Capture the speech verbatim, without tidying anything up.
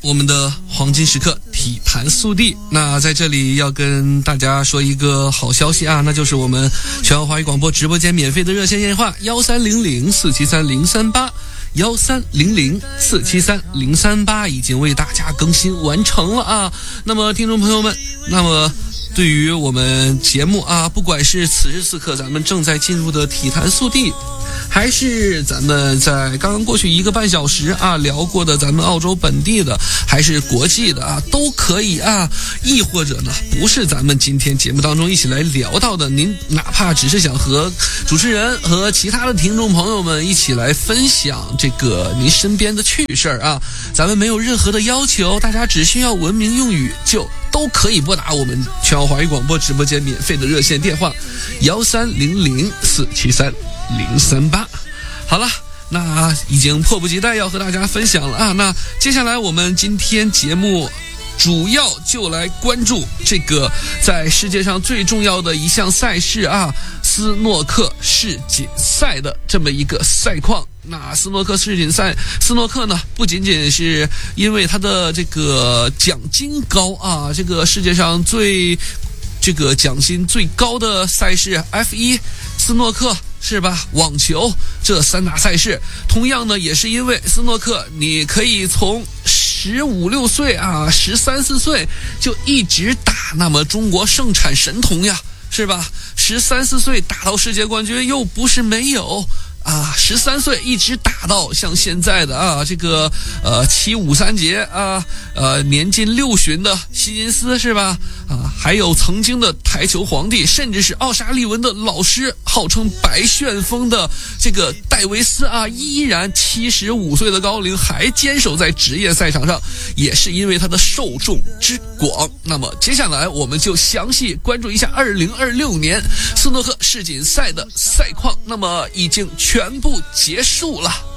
我们的黄金时刻体坛速递。那在这里要跟大家说一个好消息啊，那就是我们全国华语广播直播间免费的热线电话幺三零零四七三零三八幺三零零四七三零三八已经为大家更新完成了啊。那么听众朋友们，那么对于我们节目啊，不管是此时此刻咱们正在进入的体坛速递，还是咱们在刚刚过去一个半小时啊聊过的咱们澳洲本地的，还是国际的啊，都可以啊。亦或者呢，不是咱们今天节目当中一起来聊到的，您哪怕只是想和主持人和其他的听众朋友们一起来分享这个您身边的趣事儿啊，咱们没有任何的要求，大家只需要文明用语就都可以拨打我们全国华语广播直播间免费的热线电话幺三零零四七三零三八。好了，那已经迫不及待要和大家分享了啊。那接下来我们今天节目主要就来关注这个在世界上最重要的一项赛事啊，斯诺克世锦赛的这么一个赛况。那斯诺克世锦赛，斯诺克呢不仅仅是因为它的这个奖金高啊，这个世界上最这个奖金最高的赛事 F 一 斯诺克是吧，网球这三大赛事，同样呢也是因为斯诺克你可以从十五六岁啊十三四岁就一直打，那么中国盛产神童呀是吧，十三四岁打到世界冠军又不是没有啊，十三岁一直打到像现在的啊这个呃七五三杰啊，呃年近六旬的希金斯是吧，啊还有曾经的台球皇帝，甚至是奥沙利文的老师，号称白旋风的这个戴维斯啊，依然七十五岁的高龄还坚守在职业赛场上，也是因为他的受众之广。那么接下来我们就详细关注一下二零二六年斯诺克世锦赛的赛况，那么已经全部结束了。